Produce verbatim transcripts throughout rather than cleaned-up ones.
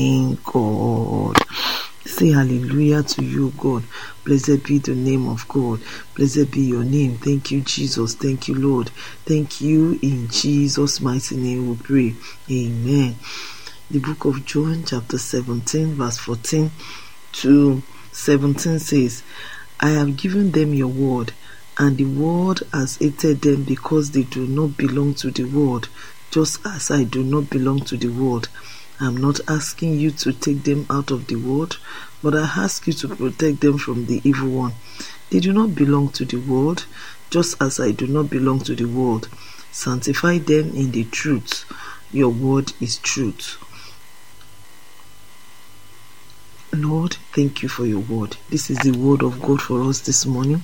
God. Say hallelujah to you, God. Blessed be the name of God. Blessed be your name. Thank you, Jesus. Thank you, Lord. Thank you. In Jesus' mighty name we pray. Amen. The book of John, chapter seventeen, verse fourteen to seventeen says, I have given them your word, and the world has hated them because they do not belong to the world, just as I do not belong to the world. I'm not asking you to take them out of the world, but I ask you to protect them from the evil one. They do not belong to the world, just as I do not belong to the world. Sanctify them in the truth. Your word is truth. Lord, thank you for your word. This is the word of God for us this morning.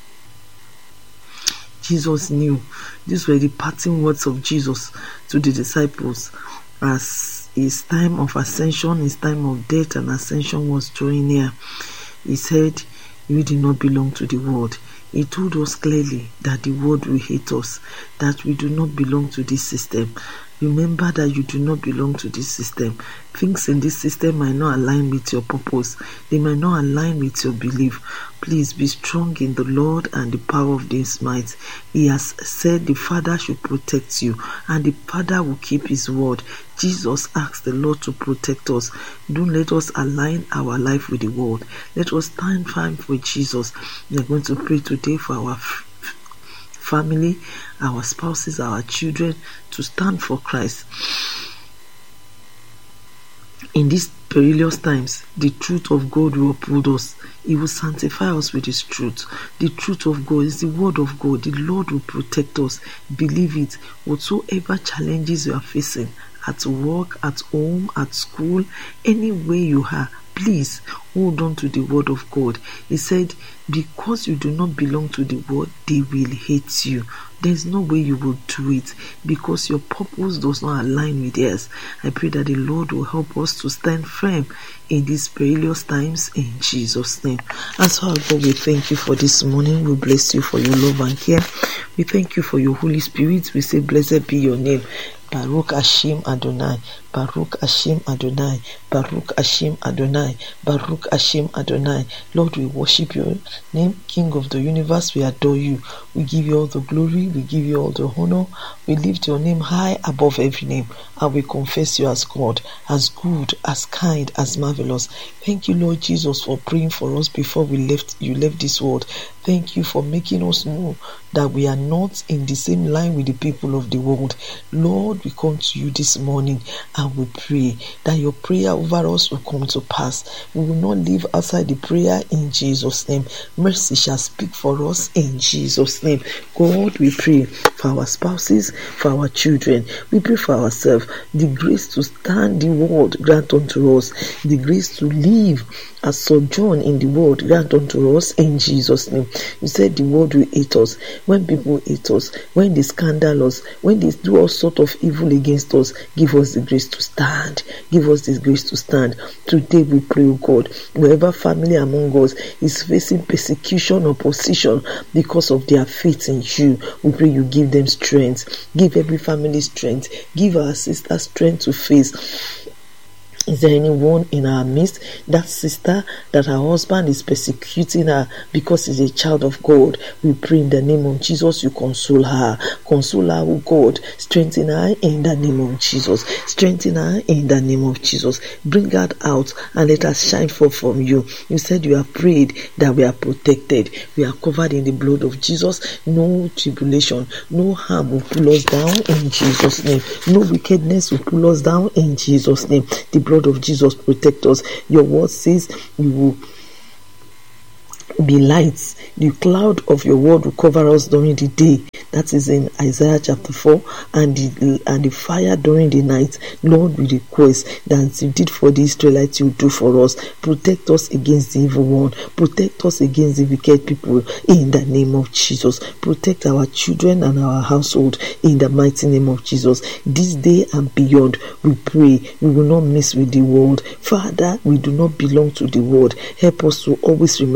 Jesus knew these were the parting words of Jesus to the disciples as his time of ascension, his time of death and ascension was drawing near. He said, you do not belong to the world. He told us clearly that the world will hate us, that we do not belong to this system. Remember that you do not belong to this system. Things in this system might not align with your purpose. They might not align with your belief. Please be strong in the Lord and the power of His might. He has said the Father should protect you, and the Father will keep His word. Jesus asked the Lord to protect us. Don't let us align our life with the world. Let us stand firm for Jesus. We are going to pray today for our family, our spouses, our children, to stand for Christ. In these perilous times, the truth of God will uphold us. He will sanctify us with His truth. The truth of God is the word of God. The Lord will protect us. Believe it. Whatsoever challenges you are facing, at work, at home, at school, anywhere you are, please hold on to the word of God. He said, because you do not belong to the world, they will hate you. There's no way you will do it because your purpose does not align with theirs. I pray that the Lord will help us to stand firm in these perilous times in Jesus' name. And so, God, we thank you for this morning. We bless you for your love and care. We thank you for your Holy Spirit. We say, blessed be your name. Baruch Hashem Adonai, Baruch Hashem Adonai, Baruch Hashem Adonai, Baruch Hashem Adonai. Lord, we worship your name, King of the universe. We adore you. We give you all the glory. We give you all the honor. We lift your name high above every name, and we confess you as God, as good, as kind, as marvelous. Thank you, Lord Jesus, for praying for us before we left. You left this world. Thank you for making us know that we are not in the same line with the people of the world. Lord, we come to you this morning and we pray that your prayer over us will come to pass. We will not live outside the prayer in Jesus' name. Mercy shall speak for us in Jesus' name. God, we pray for our spouses, for our children. We pray for ourselves. The grace to stand the word grant unto us. The grace to live as sojourn in the world grant unto us in Jesus' name. You said the world will hate us. When people hate us, when they scandal us, when they do all sort of evil against us, give us the grace to stand. Give us this grace to stand. Today we pray, O God, wherever family among us is facing persecution or opposition because of their faith in you, we pray you give them strength. Give every family strength. Give our sister strength to face. Is there anyone in our midst, that sister, that her husband is persecuting her because he's a child of God? We pray in the name of Jesus, you console her. Console her, oh God. Strengthen her in the name of Jesus. Strengthen her in the name of Jesus. Bring her out and let us shine forth from you. You said you have prayed that we are protected. We are covered in the blood of Jesus. No tribulation, no harm will pull us down in Jesus' name. No wickedness will pull us down in Jesus' name. The blood of Jesus protect us. Your word says you will be lights. The cloud of your word will cover us during the day. That is in Isaiah chapter four. And the, and the fire during the night. Lord, we request that you did for the Israelites, you do for us. Protect us against the evil one. Protect us against the wicked people in the name of Jesus. Protect our children and our household in the mighty name of Jesus. This day and beyond, we pray we will not mess with the world. Father, we do not belong to the world. Help us to always remember this.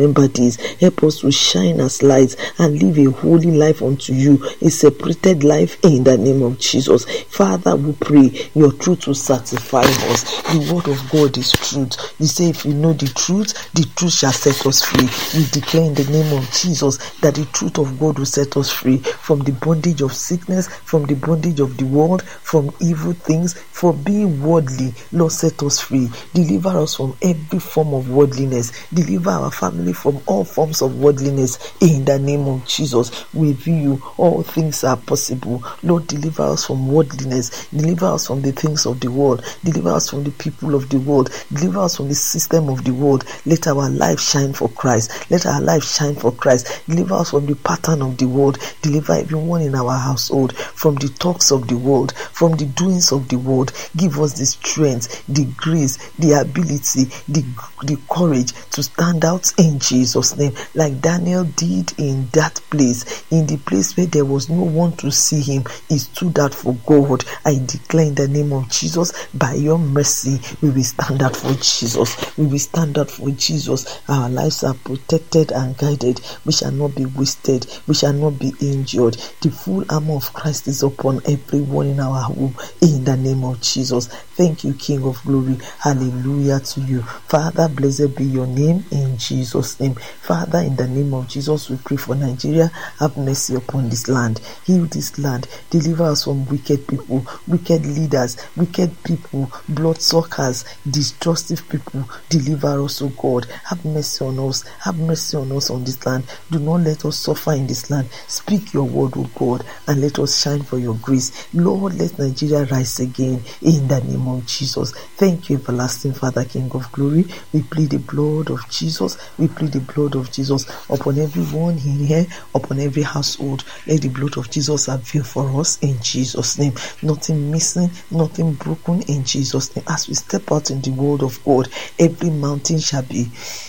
days. Help us to shine as lights and live a holy life unto you, a separated life in the name of Jesus. Father, we pray your truth will satisfy us. The word of God is truth. You say if you know the truth, the truth shall set us free. We declare in the name of Jesus that the truth of God will set us free from the bondage of sickness, from the bondage of the world, from evil things, for being worldly. Lord, set us free. Deliver us from every form of worldliness. Deliver our family from all forms of worldliness in the name of Jesus. With you, all things are possible. Lord, deliver us from worldliness. Deliver us from the things of the world. Deliver us from the people of the world. Deliver us from the system of the world. Let our life shine for Christ. Let our life shine for Christ. Deliver us from the pattern of the world. Deliver everyone in our household from the talks of the world, from the doings of the world. Give us the strength, the grace, the ability, the, the courage to stand out in Jesus' name, like Daniel did in that place, in the place where there was no one to see him. He stood out for God. I declare in the name of Jesus, by your mercy, we will stand out for Jesus. We will stand out for Jesus. Our lives are protected and guided. We shall not be wasted. We shall not be injured. The full armor of Christ is upon everyone in our home, in the name of Jesus. Thank you, King of Glory. Hallelujah to you. Father, blessed be your name in Jesus' name. Father, in the name of Jesus, we pray for Nigeria. Have mercy upon this land. Heal this land. Deliver us from wicked people, wicked leaders, wicked people, bloodsuckers, destructive people. Deliver us, O God. Have mercy on us. Have mercy on us on this land. Do not let us suffer in this land. Speak your word, O God, and let us shine for your grace. Lord, let Nigeria rise again in the name of Jesus. Thank you, everlasting Father, King of Glory. We plead the blood of Jesus. We plead the blood of Jesus upon everyone in here, upon every household. Let the blood of Jesus avail for us in Jesus' name. Nothing missing, nothing broken in Jesus' name. As we step out in the word of God, every mountain shall be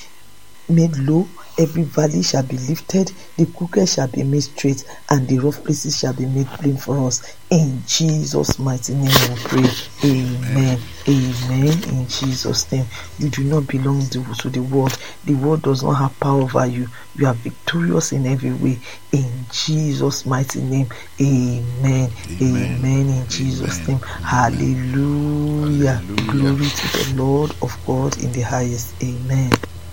made low, every valley shall be lifted, the crooked shall be made straight, and the rough places shall be made plain for us. In Jesus' mighty name we pray. Amen. Amen. In Jesus' name. You do not belong to, to the world. The world does not have power over you. You are victorious in every way. In Jesus' mighty name. Amen. Amen. Amen. In Jesus' Amen. name. Hallelujah. Hallelujah. Glory to the Lord of God in the highest. Amen.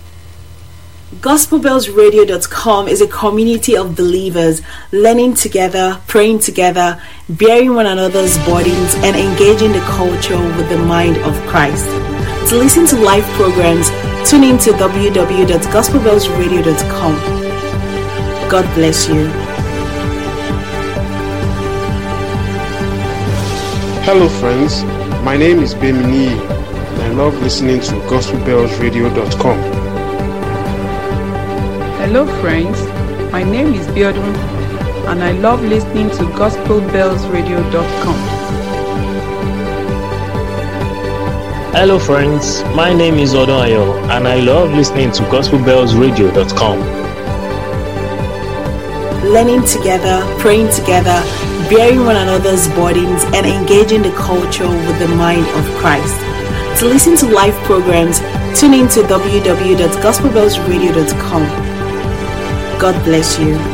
Gospel Bells Radio dot com is a community of believers learning together, praying together, bearing one another's burdens, and engaging the culture with the mind of Christ. To listen to live programs, tune in to w w w dot gospel bells radio dot com. God bless you. Hello friends, my name is Bemini and I love listening to gospel bells radio dot com. Hello friends, my name is Biodun and I love listening to gospel bells radio dot com. Hello friends, my name is Odonayo and I love listening to gospel bells radio dot com. Learning together, praying together, bearing one another's burdens, and engaging the culture with the mind of Christ. To listen to live programs, tune in to w w w dot gospel bells radio dot com. God bless you.